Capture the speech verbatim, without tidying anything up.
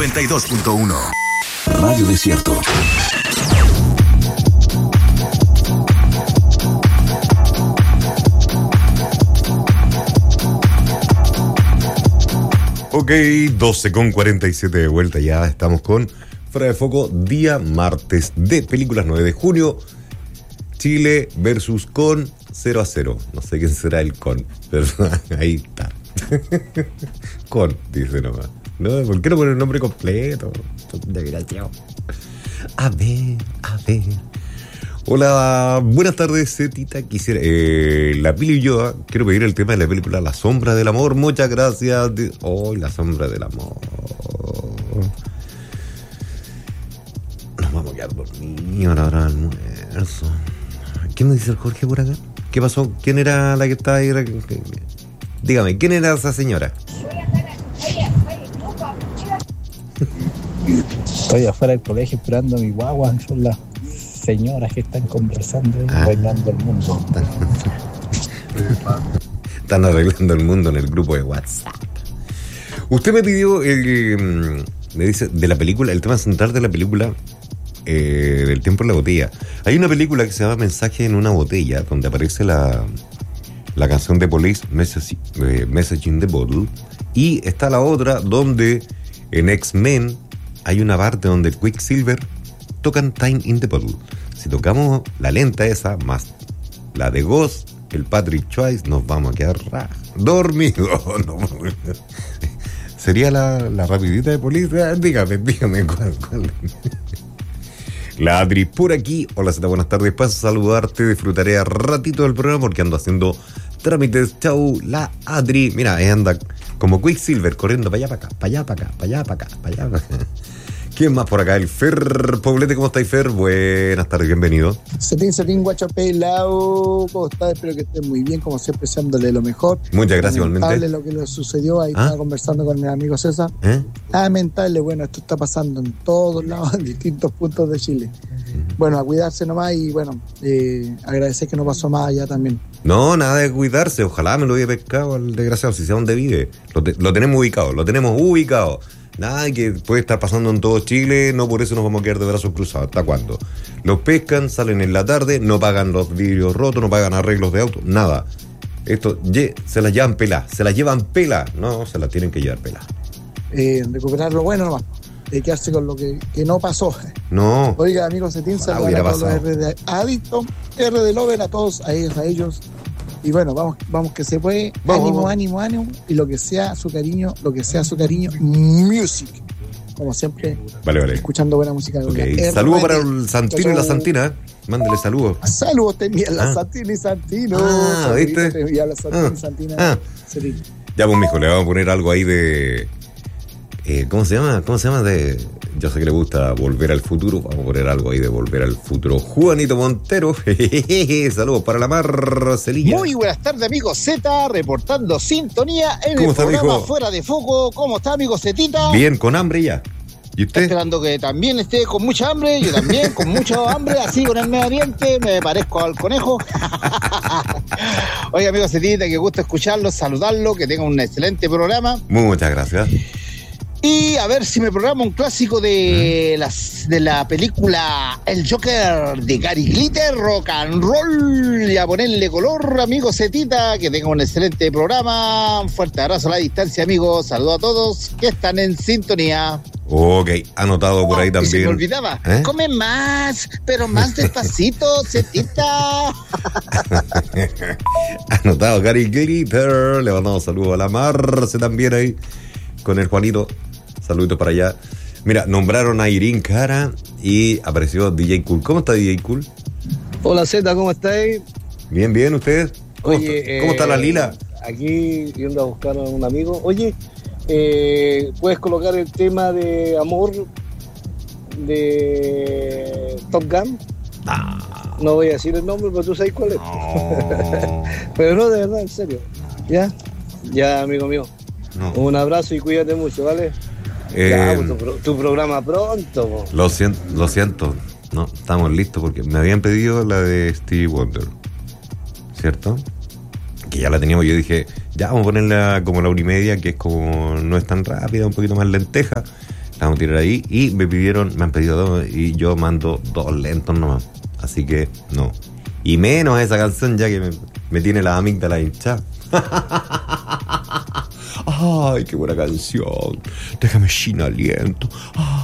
noventa y dos punto uno. Radio Desierto. Ok, doce con cuarenta y siete de vuelta, ya estamos con Fuera de Foco, día martes de películas, nueve de junio, Chile versus con cero a cero. No sé quién será el con, pero ahí está. Con, dice nomás. No, ¿por qué no poner el nombre completo? Desgraciado. A ver, a ver. Hola, buenas tardes, Zetita. Quisiera, eh, la Pili y yo, quiero pedir el tema de la película La Sombra del Amor. Muchas gracias. Oh, La Sombra del Amor. Nos vamos a quedar dormidos a la hora del almuerzo. ¿Qué me dice el Jorge por acá? ¿Qué pasó? ¿Quién era la que estaba ahí? Dígame, ¿quién era esa señora? Estoy afuera del colegio esperando a mi guagua. Son las señoras que están conversando y ah. arreglando el mundo. Están arreglando el mundo en el grupo de WhatsApp. Usted me pidió, eh, me dice, de la película, el tema central de la película, eh, del tiempo en la botella. Hay una película que se llama Mensaje en una botella, donde aparece la, la canción de Police, Message, eh, Message in the Bottle, y está la otra donde en X-Men hay una parte donde Quicksilver tocan Time in the Bottle. Si tocamos la lenta esa, más la de Ghost, el Patrick Swayze, nos vamos a quedar ra- dormidos. No. ¿Sería la, la rapidita de Police? Dígame, dígame cuál. cuál. La Adri por aquí. Hola, Zeta, buenas tardes. Paso a saludarte, disfrutaré a ratito del programa porque ando haciendo trámites. Chau, la Adri. Mira, anda como Quicksilver corriendo para allá, para acá, para allá, para acá, para allá, para acá, para allá, para acá. ¿Quién más por acá? El Fer Poblete, ¿cómo estáis, Fer? Buenas tardes, bienvenido. Setín, Setín, guacho pelao, ¿cómo estás? Espero que estés muy bien, como siempre, deseándole lo mejor. Muchas gracias, lamentable igualmente. Lo que le sucedió, ahí ¿Ah? Estaba conversando con mi amigo César. ¿Eh? Lamentable, bueno, esto está pasando en todos lados, en distintos puntos de Chile. Uh-huh. Bueno, a cuidarse nomás y, bueno, eh, agradecer que no pasó más allá también. No, nada de cuidarse, ojalá me lo hubiera pescado el desgraciado, si sea donde vive. Lo, te, lo tenemos ubicado, lo tenemos ubicado. Nada que puede estar pasando en todo Chile, no por eso nos vamos a quedar de brazos cruzados. ¿Hasta cuándo? Los pescan, salen en la tarde, no pagan los vidrios rotos, no pagan arreglos de auto, nada. Esto ye, se las llevan peladas, se las llevan peladas, no, se las tienen que llevar peladas. Eh, recuperar lo bueno nomás, eh, quedarse con lo que, que no pasó. No. Oiga, amigos Cetín, saludos a todos los R de Adicto, R de Lover, a todos, a ellos, a ellos. Y bueno, vamos, vamos que se puede. Vamos, ánimo, vamos. ánimo, ánimo. Y lo que sea su cariño, lo que sea su cariño, music. Como siempre, vale, vale. Escuchando buena música. Okay. Saludos para el Santino y la Santina. Mándale saludos. Saludos te envían la ah. Santino y Santino. Ah, ¿viste? Te envían la Santino ah. y Santina. Ah. Ya, pues, mijo, le vamos a poner algo ahí de... Eh, ¿Cómo se llama? ¿Cómo se llama? De... Yo sé que le gusta Volver al Futuro. Vamos a poner algo ahí de Volver al Futuro. Juanito Montero. Saludos para la Marcelilla. Muy buenas tardes, amigo Z, reportando sintonía en el está, programa amigo? Fuera de Foco. ¿Cómo está, amigo Zetita? Bien, con hambre ya. ¿Y usted? Esperando que también esté con mucha hambre. Yo también, con mucha hambre. Así con el medio ambiente, me parezco al conejo. Oye, amigo Zetita, que gusto escucharlo, saludarlo, que tenga un excelente programa. Muchas gracias. Y a ver si me programa un clásico de, ¿Mm? las, de la película El Joker de Gary Glitter, rock and roll, y a ponerle color, amigo Zetita, que tenga un excelente programa. Un fuerte abrazo a la distancia, amigos. Saludos a todos que están en sintonía. Ok, anotado por ahí oh, también. Y se me olvidaba, ¿Eh? come más, pero más despacito, Zetita. Anotado, Gary Glitter. Le mandamos saludos a la Marce también ahí, con el Juanito. Saluditos para allá. Mira, nombraron a Irín Cara y apareció D J Cool. ¿Cómo está D J Cool? Hola Zeta, ¿cómo estáis? Bien, bien, ¿ustedes? ¿Cómo, Oye, está? ¿Cómo está la Lila? Aquí yendo a buscar a un amigo. Oye, eh, ¿puedes colocar el tema de amor de Top Gun? Ah. No voy a decir el nombre, pero tú sabes cuál es. No. Pero no, de verdad, en serio. ¿Ya? Ya, amigo mío. No. Un abrazo y cuídate mucho, ¿vale? Eh, ya, pues, tu, tu programa pronto. Po. Lo siento, lo siento. No, estamos listos porque me habían pedido la de Stevie Wonder, ¿cierto? Que ya la teníamos. Yo dije, ya vamos a ponerla como la una y media, que es como no es tan rápida, un poquito más lenteja. La vamos a tirar ahí. Y me pidieron, me han pedido dos y yo mando dos lentos nomás. Así que no. Y menos esa canción ya que me, me tiene la amígdala hinchada. Ay, qué buena canción. Déjame sin aliento.